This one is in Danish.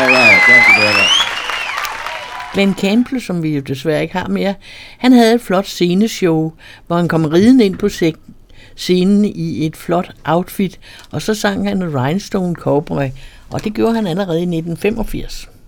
right. Thank you very much. Glenn Campbell, som vi jo desværre ikke har mere, han havde et flot sceneshow, hvor han kom ridende ind på scenen i et flot outfit, og så sang han Rhinestone Cowboy, og det gjorde han allerede i 1985.